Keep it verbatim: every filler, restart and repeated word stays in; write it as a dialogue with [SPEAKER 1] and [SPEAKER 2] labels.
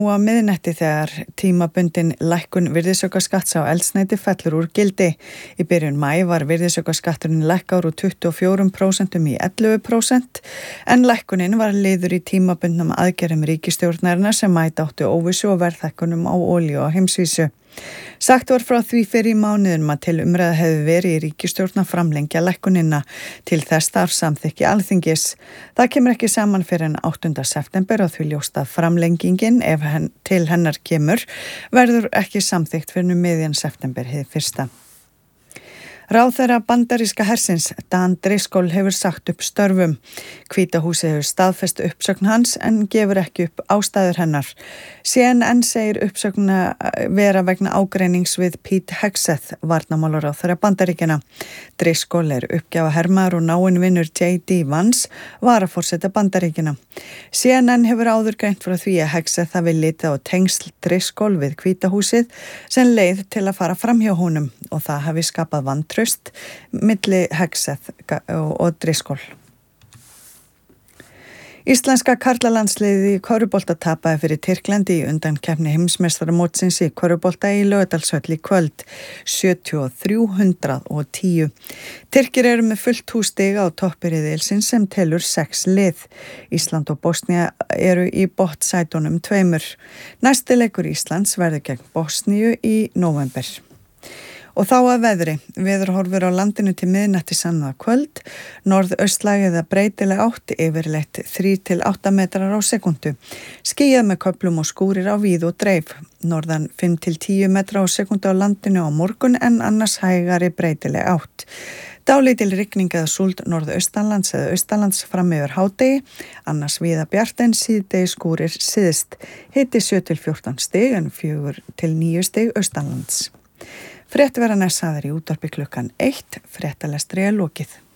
[SPEAKER 1] Á miðnætti þegar tímabundin lækkun virðisaukaskatts á eldsneyti fellur úr gildi. Í byrjun maí var virðisaukaskatturinn lækkaður úr tuttugu og fjögur prósent í ellefu prósent en lækkunin var liður í tímabundnum aðgerðum ríkisstjórnarinnar sem mæta áttu óvissu og verðhækkunum á olíu á heimsvísu. Sagt var frá því fyrir í mánuðinum að til umræða hefði verið í ríkisstjórn að framlengja lækkunina til þess þarf samþykki Alþingis. Það kemur ekki saman fyrir en áttunda september og því ljóst að framlengingin, ef henn, til hennar kemur, verður ekki samþykkt fyrir um miðjan september hið fyrsta. Ráðherra bandaríska hersins Dan Driscoll hefur sagt upp störfum. Hvíta húsið hefur staðfest uppsögn hans en gefur ekki upp ástæður hennar. C N N segir uppsögnina vera vegna ágreinings við Pete Hegseth, varnarmálaráðherra Bandaríkjanna. Driscoll er uppgjafa hermaður og náinn vinur J D Vance, varaforseta Bandaríkjanna. C N N hefur áður greint frá því að Hegseth hafi litið á tengsl Driscoll við Hvíta húsið sem leið til að fara fram hjá honum og það hafi skapað vantraust milli Hegseth og Driscoll. Íslenska karlalandsliðið í körfubolta tapaði fyrir Tyrklandi í undankeppni heimsmeistaramótsins í körfubolta í Laugardalshöll í kvöld, sjötíu og þrjú hundrað og tíu. Tyrkir eru með fullt hús stiga á toppi riðilsins sem telur sex lið. Ísland og Bosnía eru í botnsætunum tveimur. Næsti leikur Íslands verður gegn Bosníu í nóvember. Og þá að veðri. Veðurhorfur á landinu til miðnætti annað kvöld. Norðaustlæg eða breytileg átt, yfirleitt þrír til átta metrar á sekúndu. Skýjað með köflum og skúrir á víð og dreif. Norðan fimm til tíu metra á sekúndu á landinu á morgun en annars hægari breytileg átt. Dálítil rigning eða súld norðaustanlands eða austanlands fram yfir hádegi, annars víða bjart en síðdegi skúrir syðst. Hiti sjö til fjórtán stig en fjögur til níu stig austanlands. Frétt verða næst sagðar í útvarpi klukkan eitt, fréttalestri er lokið.